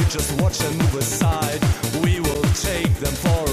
just watch and move aside. We will take them for